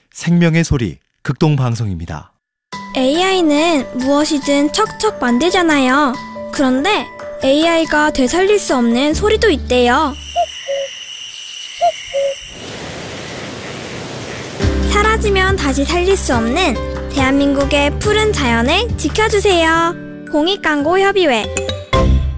생명의 소리 극동방송입니다. AI는 무엇이든 척척 만들잖아요. 그런데 AI가 되살릴 수 없는 소리도 있대요. 사라지면 다시 살릴 수 없는 대한민국의 푸른 자연을 지켜주세요. 공익광고협의회